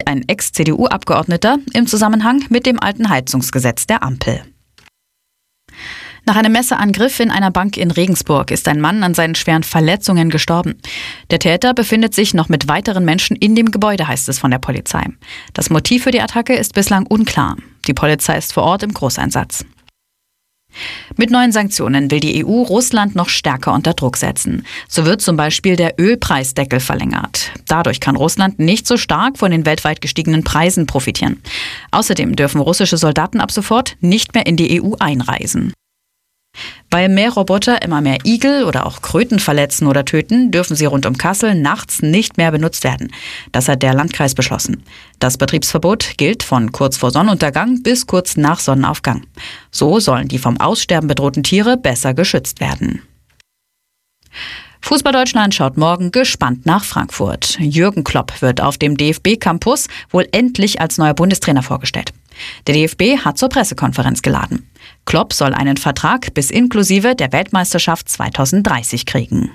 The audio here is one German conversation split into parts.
ein Ex-CDU-Abgeordneter im Zusammenhang mit dem alten Heizungsgesetz der Ampel. Nach einem Messerangriff in einer Bank in Regensburg ist ein Mann an seinen schweren Verletzungen gestorben. Der Täter befindet sich noch mit weiteren Menschen in dem Gebäude, heißt es von der Polizei. Das Motiv für die Attacke ist bislang unklar. Die Polizei ist vor Ort im Großeinsatz. Mit neuen Sanktionen will die EU Russland noch stärker unter Druck setzen. So wird zum Beispiel der Ölpreisdeckel verlängert. Dadurch kann Russland nicht so stark von den weltweit gestiegenen Preisen profitieren. Außerdem dürfen russische Soldaten ab sofort nicht mehr in die EU einreisen. Weil mehr Roboter immer mehr Igel oder auch Kröten verletzen oder töten, dürfen sie rund um Kassel nachts nicht mehr benutzt werden. Das hat der Landkreis beschlossen. Das Betriebsverbot gilt von kurz vor Sonnenuntergang bis kurz nach Sonnenaufgang. So sollen die vom Aussterben bedrohten Tiere besser geschützt werden. Fußball Deutschland schaut morgen gespannt nach Frankfurt. Jürgen Klopp wird auf dem DFB-Campus wohl endlich als neuer Bundestrainer vorgestellt. Der DFB hat zur Pressekonferenz geladen. Klopp soll einen Vertrag bis inklusive der Weltmeisterschaft 2030 kriegen.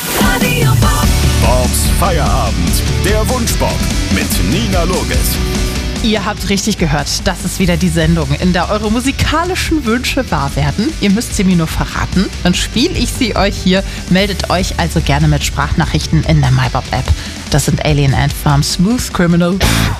Bobs Feierabend, der Wunschbob mit Nina Loges. Ihr habt richtig gehört, das ist wieder die Sendung, in der eure musikalischen Wünsche wahr werden. Ihr müsst sie mir nur verraten, dann spiele ich sie euch hier. Meldet euch also gerne mit Sprachnachrichten in der MyBob-App. Das sind Alien Ant Farm, Smooth Criminal